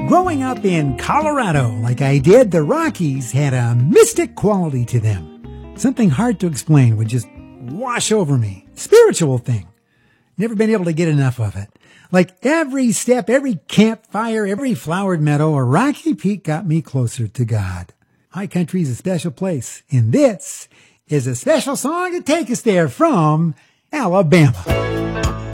Growing up in Colorado, like I did, the Rockies had a mystic quality to them. Something hard to explain would just wash over me. Spiritual thing. Never been able to get enough of it. Like every step, every campfire, every flowered meadow, a rocky peak got me closer to God. High country's a special place, and this is a special song to take us there from Alabama.